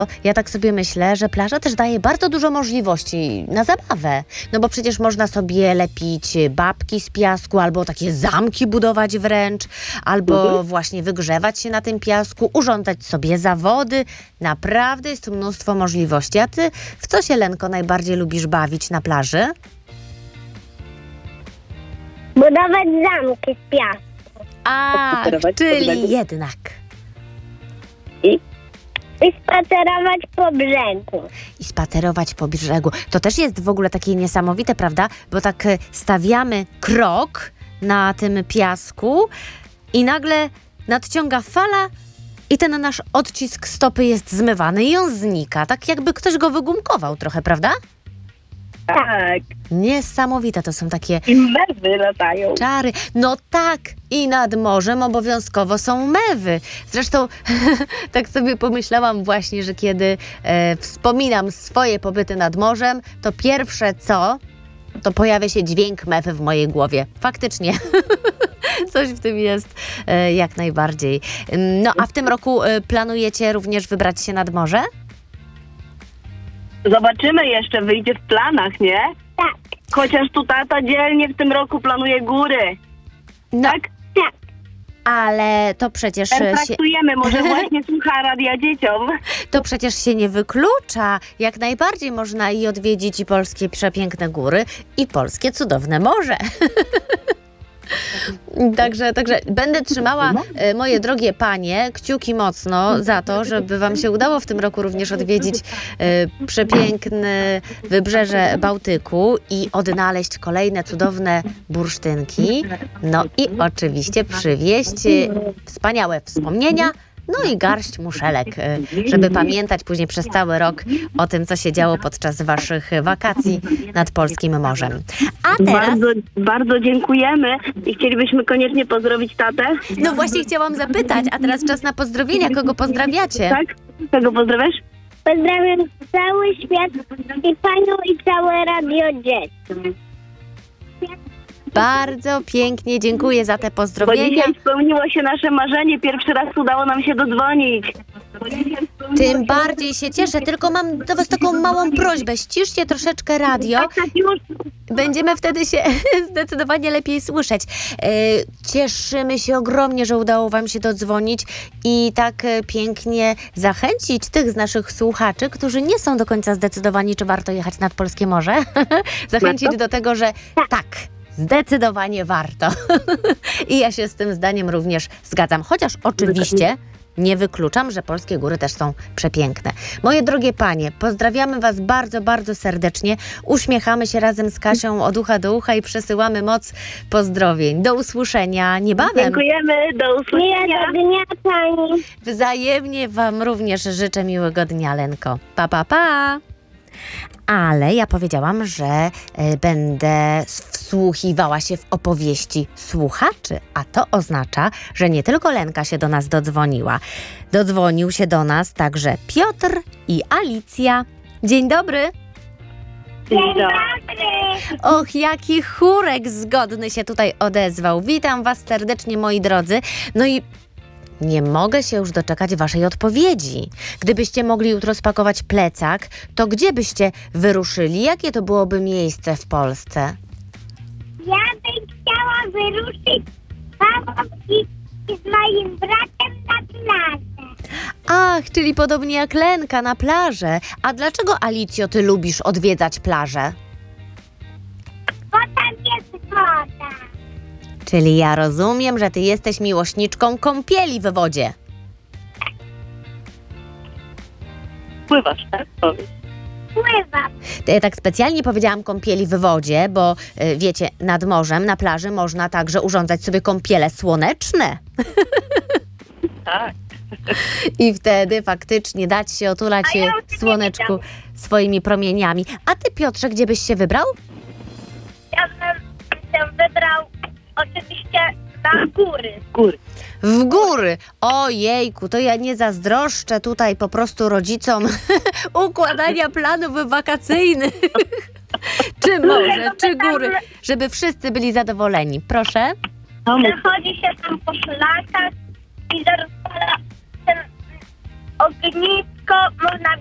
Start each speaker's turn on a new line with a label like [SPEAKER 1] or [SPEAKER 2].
[SPEAKER 1] Ja tak sobie myślę, że plaża też daje bardzo dużo możliwości na zabawę. No bo przecież można sobie lepić babki z piasku, albo takie zamki budować wręcz, albo właśnie wygrzewać się na tym piasku, urządzać sobie zawody. Naprawdę jest tu mnóstwo możliwości. A ty w co się, Lenko, najbardziej lubisz bawić na plaży?
[SPEAKER 2] Budować zamki z piasku.
[SPEAKER 1] A,
[SPEAKER 3] Spacerować po
[SPEAKER 1] czyli
[SPEAKER 3] brzegu.
[SPEAKER 1] jednak.
[SPEAKER 2] I spacerować po brzegu.
[SPEAKER 1] I spacerować po brzegu. To też jest w ogóle takie niesamowite, prawda? Bo tak stawiamy krok na tym piasku i nagle nadciąga fala i ten nasz odcisk stopy jest zmywany i on znika. Tak jakby ktoś go wygumkował trochę, prawda?
[SPEAKER 3] Tak.
[SPEAKER 1] Niesamowite to są takie
[SPEAKER 3] I mewy latają.
[SPEAKER 1] czary. No tak, i nad morzem obowiązkowo są mewy. Zresztą tak sobie pomyślałam właśnie, że kiedy wspominam swoje pobyty nad morzem, to pierwsze co, to pojawia się dźwięk mewy w mojej głowie. Faktycznie. Coś w tym jest jak najbardziej. No a w tym roku planujecie również wybrać się nad morze?
[SPEAKER 3] Zobaczymy jeszcze, wyjdzie w planach, nie?
[SPEAKER 2] Tak.
[SPEAKER 3] Chociaż tu tata dzielnie w tym roku planuje góry.
[SPEAKER 1] No,
[SPEAKER 3] Tak?
[SPEAKER 2] Tak.
[SPEAKER 1] ale to przecież się...
[SPEAKER 3] Traktujemy, może właśnie słucha radia dzieciom.
[SPEAKER 1] To przecież się nie wyklucza. Jak najbardziej można i odwiedzić i polskie przepiękne góry, i polskie cudowne morze. Także będę trzymała, moje drogie panie, kciuki mocno za to, żeby wam się udało w tym roku również odwiedzić przepiękne wybrzeże Bałtyku i odnaleźć kolejne cudowne bursztynki. No i oczywiście przywieźć wspaniałe wspomnienia, no i garść muszelek, żeby pamiętać później przez cały rok o tym, co się działo podczas waszych wakacji nad polskim morzem. A teraz...
[SPEAKER 3] Bardzo, bardzo dziękujemy i chcielibyśmy koniecznie pozdrowić tatę.
[SPEAKER 1] No właśnie chciałam zapytać, a teraz czas na pozdrowienia. Kogo pozdrawiacie?
[SPEAKER 3] Tak? Kogo pozdrawiasz?
[SPEAKER 2] Pozdrawiam cały świat i panią i całe radio dzieci.
[SPEAKER 1] Bardzo pięknie dziękuję za te
[SPEAKER 3] Bo
[SPEAKER 1] pozdrowienia.
[SPEAKER 3] dzisiaj spełniło się nasze marzenie. Pierwszy raz udało nam się dodzwonić.
[SPEAKER 1] Tym bardziej się cieszę, tylko mam do was taką małą prośbę. Ściszcie troszeczkę radio.
[SPEAKER 3] Tak, już.
[SPEAKER 1] Będziemy wtedy się zdecydowanie lepiej słyszeć. Cieszymy się ogromnie, że udało wam się dodzwonić i tak pięknie zachęcić tych z naszych słuchaczy, którzy nie są do końca zdecydowani, czy warto jechać nad polskie morze. Zachęcić
[SPEAKER 3] Warto?
[SPEAKER 1] do tego, że tak. Zdecydowanie warto. I ja się z tym zdaniem również zgadzam. Chociaż oczywiście nie wykluczam, że polskie góry też są przepiękne. Moje drogie panie, pozdrawiamy was bardzo, bardzo serdecznie. Uśmiechamy się razem z Kasią od ucha do ucha i przesyłamy moc pozdrowień. Do usłyszenia niebawem.
[SPEAKER 3] Dziękujemy. Do usłyszenia.
[SPEAKER 2] Miłego dnia pani.
[SPEAKER 1] Wzajemnie wam również życzę miłego dnia, Lenko. Pa, pa, pa! Ale ja powiedziałam, że będę wsłuchiwała się w opowieści słuchaczy, a to oznacza, że nie tylko Lenka się do nas dodzwoniła. Dodzwonił się do nas także Piotr i Alicja. Dzień dobry!
[SPEAKER 2] Dzień dobry.
[SPEAKER 1] Och, jaki chórek zgodny się tutaj odezwał. Witam was serdecznie, moi drodzy. No i nie mogę się już doczekać waszej odpowiedzi. Gdybyście mogli jutro spakować plecak, to gdzie byście wyruszyli? Jakie to byłoby miejsce w Polsce?
[SPEAKER 2] Ja bym chciała wyruszyć z mamą i z moim bratem na plażę.
[SPEAKER 1] Ach, czyli podobnie jak Lenka na plażę. A dlaczego, Alicjo, ty lubisz odwiedzać plażę?
[SPEAKER 2] Bo tam jest woda.
[SPEAKER 1] Czyli ja rozumiem, że ty jesteś miłośniczką kąpieli w wodzie.
[SPEAKER 3] Pływasz, tak? Powiedz.
[SPEAKER 2] Pływam.
[SPEAKER 1] To ja tak specjalnie powiedziałam kąpieli w wodzie, bo wiecie, nad morzem, na plaży można także urządzać sobie kąpiele słoneczne.
[SPEAKER 3] Tak.
[SPEAKER 1] I wtedy faktycznie dać się otulać
[SPEAKER 2] A ja
[SPEAKER 1] w słoneczku swoimi promieniami. A ty, Piotrze, gdzie byś się wybrał?
[SPEAKER 2] Ja bym się wybrał oczywiście na góry.
[SPEAKER 3] Góry.
[SPEAKER 1] W góry! Ojejku, to ja nie zazdroszczę tutaj po prostu rodzicom układania planów wakacyjnych. Czy morze, czy góry, żeby wszyscy byli zadowoleni. Proszę.
[SPEAKER 2] Chodzi się tam po szlakach i rozpala ten ognisko wszystko można